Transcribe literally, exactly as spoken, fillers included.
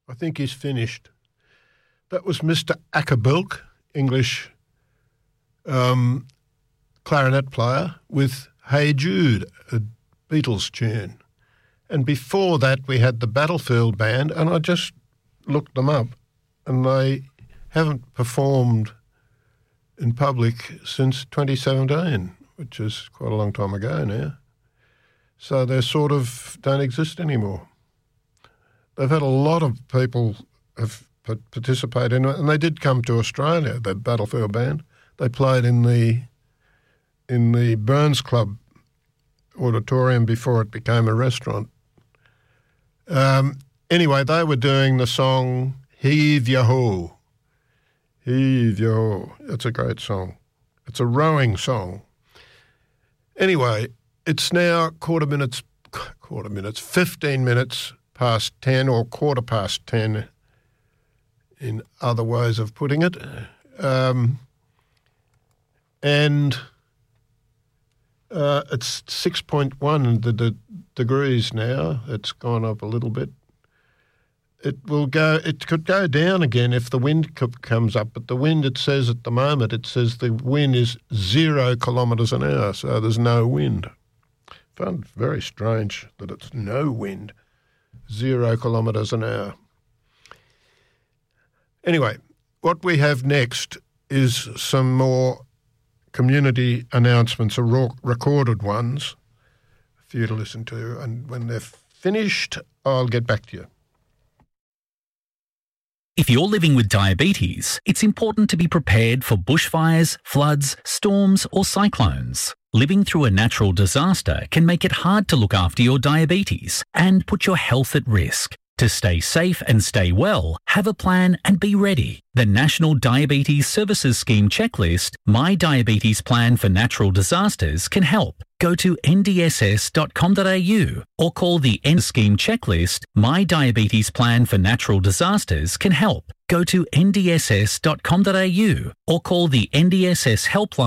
I think he's finished. That was Mister Ackerbilk, English um, clarinet player, with Hey Jude, a Beatles tune. And before that, we had the Battlefield Band, and I just looked them up, and they haven't performed in public since twenty seventeen, which is quite a long time ago now. So they sort of don't exist anymore. They've had a lot of people have participate in it, and they did come to Australia, that Battlefield Band. They played in the in the Burns Club auditorium before it became a restaurant. Um, anyway, they were doing the song Heave Ya Ho. Heave Ya Ho. It's a great song. It's a rowing song. Anyway, it's now quarter minutes, quarter minutes, fifteen minutes past ten or quarter past ten in other ways of putting it. Um, and uh, it's six point one the, the degrees now. It's gone up a little bit. It will go, it could go down again if the wind co- comes up, but the wind, it says at the moment, it says the wind is zero kilometres an hour, so there's no wind. Found it very strange that it's no wind, zero kilometres an hour. Anyway, what we have next is some more community announcements, or recorded ones for you to listen to, and when they're finished, I'll get back to you. If you're living with diabetes, it's important to be prepared for bushfires, floods, storms, or cyclones. Living through a natural disaster can make it hard to look after your diabetes and put your health at risk. To stay safe and stay well, have a plan and be ready. The National Diabetes Services Scheme checklist, My Diabetes Plan for Natural Disasters, can help. Go to n d s s dot com dot a u or call the N Scheme checklist, My Diabetes Plan for Natural Disasters can help. Go to n d s s dot com dot a u or call the N D S S helpline